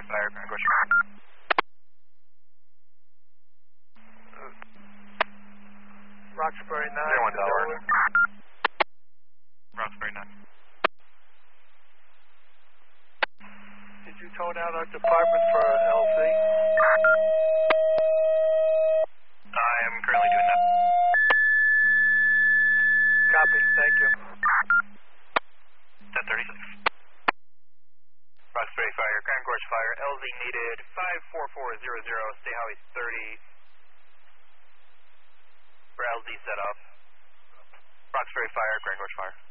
Fire, Grand Gorge. Roxbury 9 to Tower. Delaware. Roxbury 9. Did you tone out our department for LC? I am currently doing that. Copy, thank you. 1036. Roxbury Fire, Grand Gorge Fire, LZ needed 54400, stay Howie 30. For LZ set up. Roxbury Fire, Grand Gorge Fire.